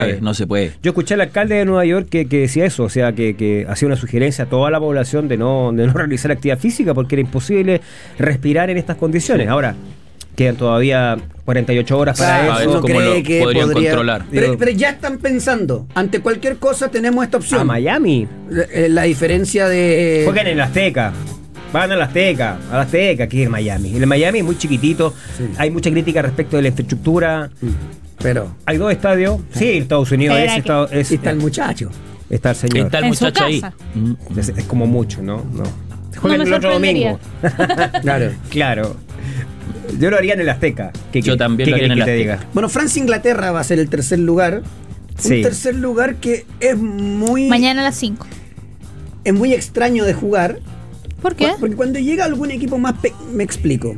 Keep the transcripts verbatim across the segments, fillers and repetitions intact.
No se puede. Yo escuché al alcalde de Nueva York que, que decía eso, o sea, que, que hacía una sugerencia a toda la población de no, de no realizar actividad física porque era imposible respirar en estas condiciones. Ahora, quedan todavía cuarenta y ocho horas para Claro, eso. uno ¿Cómo cree lo que podrían podría- controlar? Pero, pero ya están pensando, ante cualquier cosa tenemos esta opción. A Miami. Eh, La diferencia de... Juegan en el Azteca. Van al Azteca, al Azteca, que es el Miami. El Miami es muy chiquitito, Sí. hay mucha crítica respecto de la infraestructura. Pero... Hay dos estadios. Sí, Estados Unidos Espera es, que- estado- es- Y está el muchacho. está el señor. Está el En su muchacho ahí. casa. Mm. Es, es como mucho, ¿no? No. Juegan me el otro sorprendería. domingo. Claro. Claro. Yo lo haría en el Azteca. ¿Qué Yo qué- también qué lo haría querés en el que te Azteca. diga? Bueno, Francia-Inglaterra va a ser el tercer lugar. Sí. Un tercer lugar que es muy... Mañana a las cinco. Es muy extraño de jugar. ¿Por qué? Porque cuando llega algún equipo más... pe- Me explico.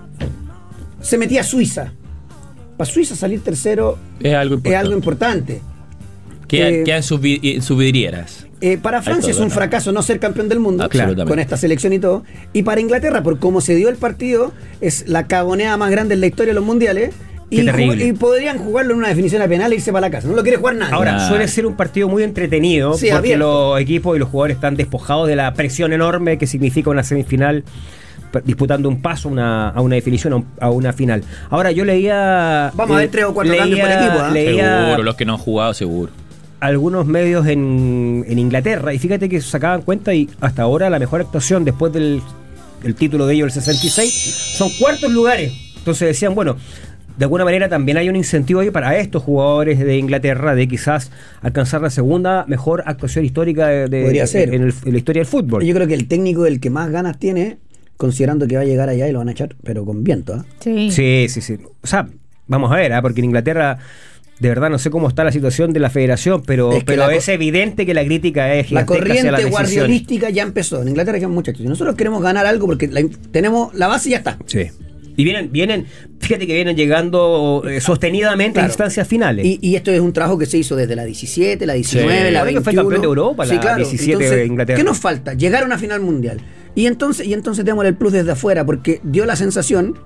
Se metía Suiza. Para Suiza salir tercero Es algo es importante. algo importante. Quedan, Eh, quedan sus, vi- eh, sus vidrieras. Eh, para Francia todo, es un ¿no? fracaso no ser campeón del mundo Absolutamente. con esta selección y todo. Y para Inglaterra, por cómo se dio el partido, es la cagoneada más grande en la historia de los mundiales. Qué Y, terrible. ju- y podrían jugarlo en una definición a penal e irse para la casa. No lo quiere jugar nadie. Ahora, Nah. suele ser un partido muy entretenido Sí, porque abierto. los equipos y los jugadores están despojados de la presión enorme que significa una semifinal p- disputando un paso una, a una definición, a, un- a una final. Ahora, yo leía... Vamos a ver tres o cuatro cambios por equipo, ¿ah? Leía Seguro, los que no han jugado, seguro. algunos medios en, en Inglaterra y fíjate que sacaban cuenta y hasta ahora la mejor actuación después del, del título de ellos, el sesenta y seis, son cuartos lugares. Entonces decían, bueno, de alguna manera también hay un incentivo ahí para estos jugadores de Inglaterra de quizás alcanzar la segunda mejor actuación histórica de, de- Podría ser. En, el- en la historia del fútbol. Yo creo que el técnico el que más ganas tiene, considerando que va a llegar allá y lo van a echar, pero con viento. ¿ah? Sí. Sí, sí, sí. O sea, vamos a ver, ¿ah? Porque en Inglaterra, de verdad, no sé cómo está la situación de la federación, pero Es es, que pero la co- es evidente que la crítica es La gigantesca hacia corriente las decisiones. guardiolística ya empezó. En Inglaterra dijeron, muchachos, si nosotros queremos ganar algo porque la- tenemos la base y ya está. Sí. Y vienen, vienen, fíjate que vienen llegando eh, sostenidamente Claro. a instancias finales. Y, y esto es un trabajo que se hizo desde la diecisiete, la diecinueve, Sí. la Creo que veintiuno. fue campeón de Europa, la diecisiete de Inglaterra. ¿Qué nos falta? Llegar a una final mundial. Y entonces, y entonces tenemos el plus desde afuera, porque dio la sensación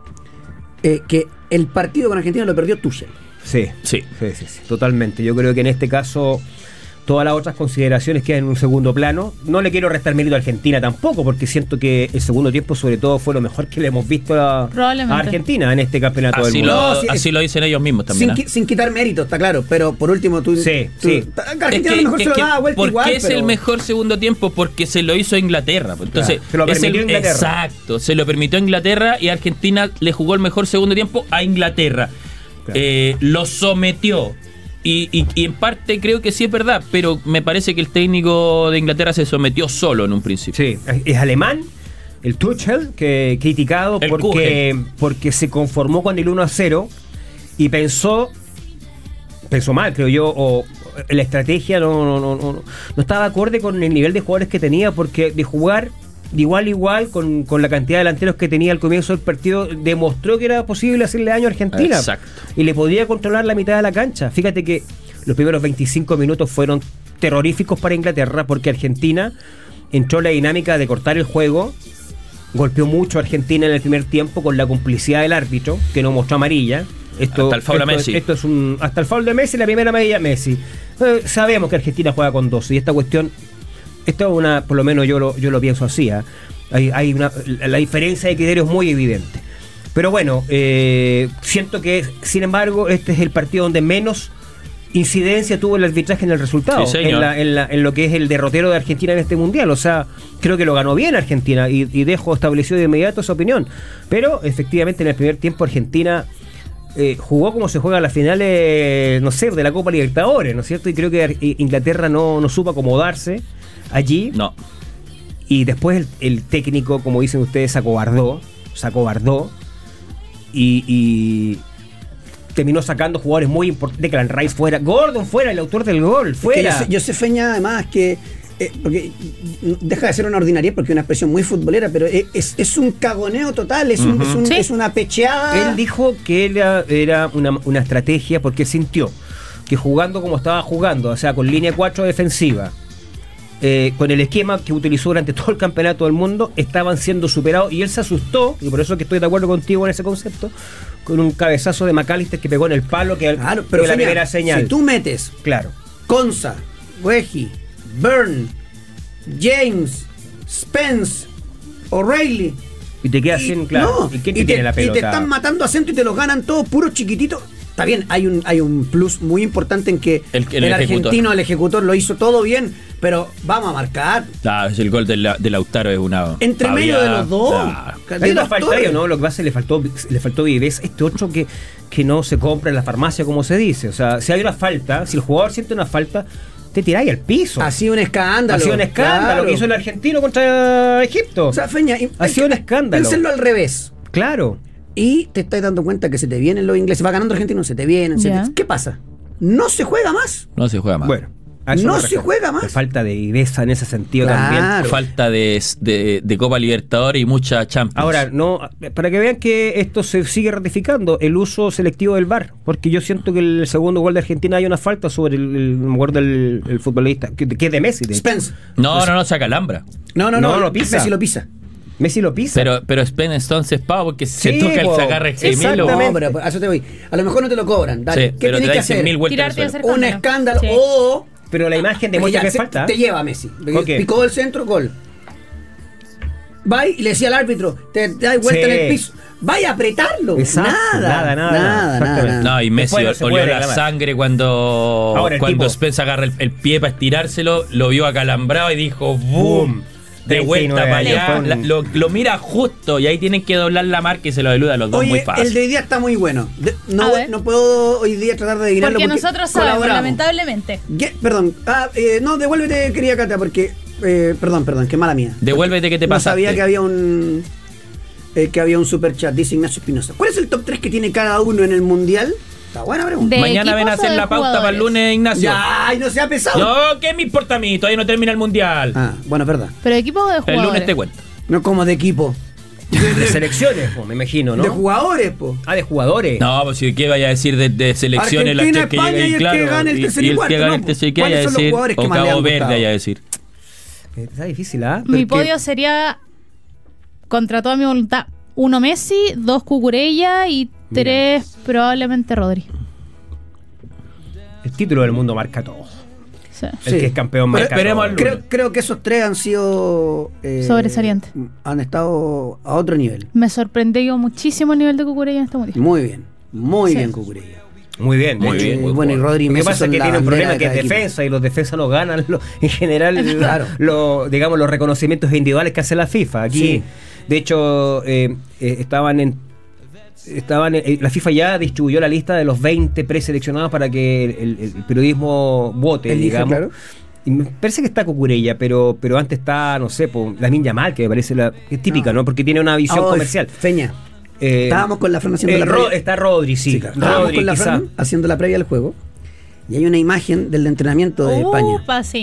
eh, que el partido con Argentina lo perdió Tuchel. Sí, Sí. sí, sí, sí, totalmente. Yo creo que en este caso todas las otras consideraciones quedan en un segundo plano. No le quiero restar mérito a Argentina tampoco, porque siento que el segundo tiempo sobre todo fue lo mejor que le hemos visto a, Probablemente. a Argentina en este campeonato Así, del mundo. lo, No, sí, así es- lo dicen ellos mismos también. Sin, ¿ah? qui- sin quitar mérito, está claro. Pero por último, tú. Sí, tú- sí. Argentina Es que- a lo mejor es se lo que, da vuelta ¿por igual. qué es pero- el mejor segundo tiempo? Porque se lo hizo Inglaterra. pues. Entonces, Claro, se lo es el- permitió Inglaterra. Exacto, se lo permitió Inglaterra y Argentina le jugó el mejor segundo tiempo a Inglaterra. Claro. Eh, lo sometió. Y, y- y en parte creo que sí es verdad, pero me parece que el técnico de Inglaterra se sometió solo en un principio. Sí, es- es alemán, el Tuchel, que criticado El porque, porque se conformó con el uno a cero y pensó, pensó mal, creo yo, o la estrategia no, no, no, no, no estaba acorde con el nivel de jugadores que tenía, porque de jugar de igual a igual con, con la cantidad de delanteros que tenía al comienzo del partido, demostró que era posible hacerle daño a Argentina. Exacto. Y le podía controlar la mitad de la cancha. Fíjate que los primeros veinticinco minutos fueron terroríficos para Inglaterra, porque Argentina entró en la dinámica de cortar el juego, golpeó mucho a Argentina en el primer tiempo con la complicidad del árbitro, que no mostró amarilla. Esto, Hasta el foul a esto- Messi. Esto es un, hasta el foul de Messi, la primera amarilla a Messi. Eh, sabemos que Argentina juega con doce y esta cuestión, esto es una, por lo menos yo lo, yo lo pienso así, ¿eh? hay, hay una, la, la diferencia de criterios es muy evidente. Pero bueno, eh, siento que, sin embargo, este es el partido donde menos incidencia tuvo el arbitraje en el resultado, Sí, señor. en, la, en, la, en lo que es el derrotero de Argentina en este mundial. O sea, creo que lo ganó bien Argentina y, y dejo establecido de inmediato esa opinión. Pero efectivamente en el primer tiempo Argentina eh, jugó como se juega las finales, no sé, de la Copa Libertadores, ¿no es cierto? Y creo que Inglaterra no, no supo acomodarse allí. No. Y después el, el técnico, como dicen ustedes, se acobardó, se acobardó y, y terminó sacando jugadores muy importantes. Declan Rice fuera, Gordon fuera, el autor del gol, fuera. Que yo, yo sé feña además que eh, porque deja de ser una ordinaria porque es una expresión muy futbolera, pero es, es un cagoneo total, es, un, es, un- Sí. es una pecheada. Él dijo que era, era una, una estrategia porque sintió que jugando como estaba jugando, o sea, con línea cuatro defensiva, eh, con el esquema que utilizó durante todo el campeonato del mundo, estaban siendo superados y él se asustó, y por eso que estoy de acuerdo contigo en ese concepto, con un cabezazo de McAllister que pegó en el palo, que Claro, pero fue la Feña, primera señal. si tú metes Claro. Konsa, Weji, Byrne, James, Spence, O'Reilly. Y te quedas y- sin, claro. no, ¿Y quién y te tiene la y pelota? te están matando a centro y te los ganan todos puros chiquititos. Está bien, hay un, hay un plus muy importante en que El- el, el argentino, ejecutor. el ejecutor, lo hizo todo bien, pero vamos a marcar Ah, es el gol de, la, de Lautaro es una. entre medio de paviada. los dos. Ah. de Hay una los falta torres. ahí, ¿o no? Lo que pasa es que le faltó, le faltó viveza. Este otro que, que no se compra en la farmacia, como se dice. O sea, si hay una falta, si el jugador siente una falta, te tiráis al piso. Ha sido un escándalo. Ha sido un escándalo claro. que hizo el argentino contra Egipto. O sea, Feña, Ha sido un escándalo. Pénsenlo al revés. Claro. Y te estás dando cuenta que se te vienen los ingleses. Va ganando Argentina, se te vienen. se Ya. te- ¿Qué pasa? No se juega más. No se juega más. Bueno. a eso No me se refiero. juega más. Le falta de viveza en ese sentido Claro. también. Falta de, de, de Copa Libertadores y mucha Champions. Ahora, no, para que vean que esto se sigue ratificando, el uso selectivo del V A R, porque yo siento que el segundo gol de Argentina hay una falta sobre el, el, me acuerdo el, el futbolista, que, que es de Messi. De hecho. Spence. No, no, no, se acalambra. No, no, no. No, lo pisa. Messi lo pisa. Messi lo pisa. Pero, pero Spence entonces pavo porque se Sí, toca el po. sacar el gemelo. Exactamente. No, pero a eso te voy. A lo mejor no te lo cobran. Dale. Sí, ¿Qué pero te tenés da que cien hacer? mil vueltas Tirarte al y hacer suelo. Un Escándalo. escándalo. Sí. O. Pero la imagen Porque demuestra ya que se- falta. Te lleva Messi. Ok. Picó el centro, gol. Va y le decía al árbitro, te, te das vuelta Sí. en el piso. Vaya a apretarlo. Exacto, nada, nada, nada, nada, exactamente. nada. No, y Messi Después no se olió puede la reclamar. sangre cuando, Ahora, el cuando tipo- Spence agarra el, el pie para estirárselo, lo vio acalambrado y dijo ¡boom! Boom. De vuelta veintinueve para años, allá. fue un- La- lo, lo mira justo y ahí tienen que doblar la marca y se lo eluda a los dos muy Oye, fácil. el de hoy día está muy bueno. De- no, A voy- ver. no puedo hoy día tratar de adivinarlo Porque porque nosotros sabemos, colaboramos. lamentablemente. Ge- Perdón, ah, eh, no, devuélvete, querida Cata, porque. eh, perdón, perdón, qué mala mía. Devuélvete que te No pasaste. sabía que había un. eh, que había un super chat, dice Ignacio Espinosa. ¿Cuál es el top tres que tiene cada uno en el mundial? Está buena pregunta. De Mañana ven a equipos o hacer de la pauta para el jugadores. lunes, Ignacio. Ya, ay, no se ha pesado. No, ¿qué me importa a mí? Todavía no termina el mundial. Ah, bueno, es verdad. Pero de equipos o de el jugadores. lunes te cuento. No como de equipo. De selecciones, po, me imagino, ¿no? De jugadores, po. Ah, de jugadores. No, pues si qué vaya a decir de, de selecciones la Argentina, que España llega y ahí, el claro. que gane el y- tercer y y el cuarto, que gane ¿no? el tercer, ¿qué ¿Cuáles vaya a son los decir? jugadores que O más le han Cabo Verde gustado? vaya a decir. Eh, Está difícil, ¿ah? Mi Porque- podio sería, contra toda mi voluntad, uno Messi, dos Cucurella y tres probablemente Rodri. El título del mundo marca todo. Sí. El que es campeón Pero- marca esperemos todo. al Creo, creo que esos tres han sido. eh, Sobresalientes. Han estado a otro nivel. Me sorprendió muchísimo el nivel de Cucurella en este mundial. Muy bien. Muy Sí. bien, Cucurella. Muy bien, Muy de bien, hecho. muy bueno, y Rodri y Lo que Messi pasa es son que la tiene un bandera problema de que es cada equipo. defensa y los defensas no ganan lo- en general Claro. lo, digamos los reconocimientos individuales que hace la FIFA. Aquí, Sí. de hecho, eh, eh, estaban en estaban en- eh, la FIFA ya distribuyó la lista de los veinte preseleccionados para que el, el- el periodismo vote, Elija, digamos. claro. Y me parece que está Cucurella, pero pero antes está, no sé, po, Lamine Yamal, que me parece la que es típica, ¿no? Porque tiene una visión Ah, comercial. Feña. Eh, Estábamos con la Fran haciendo eh, la Ro- previa. está Rodri, sí. Sí, claro. Estábamos Rodri, con la quizá. Fran haciendo la previa al juego. Y hay una imagen del entrenamiento de España. Upa, sí.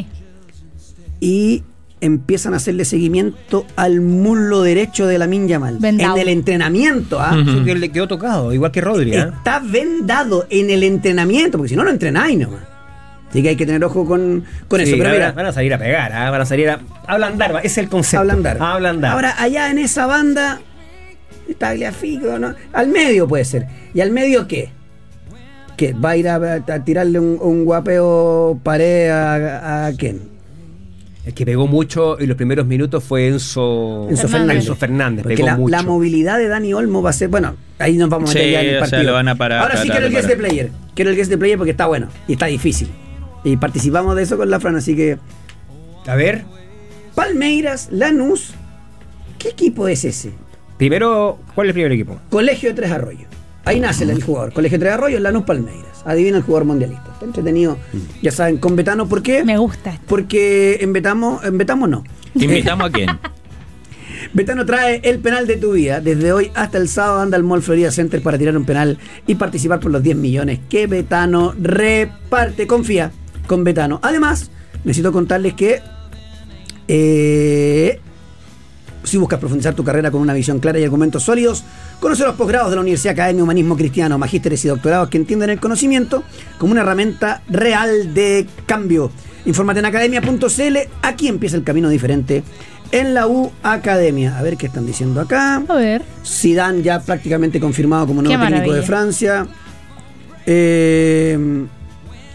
Y empiezan a hacerle seguimiento al muslo derecho de Lamine Yamal. Vendado. En el entrenamiento, ¿ah? Ujú. Sí, que le quedó tocado, igual que Rodri, ¿eh? Está vendado en el entrenamiento, porque si no, no entrenáis nomás. Así que hay que tener ojo con, con Sí, eso. Pero van, mira, a- van a salir a pegar, ¿ah? Van a salir a ablandar, va, ese es el concepto. ablandar. A ablandar. Ahora, allá en esa banda, Tagliafico, ¿no? Al medio puede ser. ¿Y al medio qué? ¿Qué? ¿Va a ir a, a tirarle un, un guapeo pared a, a quién? el que pegó mucho en los primeros minutos fue Enzo, Enzo Fernández. Enzo Fernández, Porque pegó la, mucho. la movilidad de Dani Olmo va a ser. Bueno, ahí nos vamos a meter Sí, ya en el o sea, partido. lo van a parar, Ahora sí tratar quiero el de guest de parar. player. Quiero el guest de player porque está bueno y está difícil. Y participamos de eso con la Fran, así que. A ver, Palmeiras, Lanús. ¿Qué equipo es ese? primero, ¿cuál es el primer equipo? Colegio de Tres Arroyos. Ahí nace el jugador. Colegio de Tres Arroyos, Lanús Palmeiras. Adivina el jugador mundialista. Está entretenido. Ya saben, con Betano, ¿por qué? Me gusta esto. Porque en Betamo, en Betamo no. ¿Invitamos a quién? Betano trae el penal de tu vida. Desde hoy hasta el sábado anda al Mall Florida Center para tirar un penal y participar por los diez millones que Betano reparte. Confía con Betano. Además, necesito contarles que eh, Si buscas profundizar tu carrera con una visión clara y argumentos sólidos, conoce los posgrados de la Universidad Academia Humanismo Cristiano, magísteres y doctorados que entienden el conocimiento como una herramienta real de cambio. Infórmate en academia punto c l. Aquí empieza el camino diferente en la U Academia. A ver qué están diciendo acá. A ver. Zidane ya prácticamente confirmado como nuevo Qué técnico maravilla. de Francia. Eh,